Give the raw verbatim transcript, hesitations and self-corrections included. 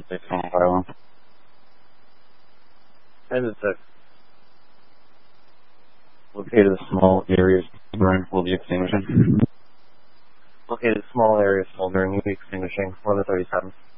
six one five one. ten to six. Located small areas burn will be extinguishing. Located small areas smoldering, will be extinguishing. eleven thirty-seven.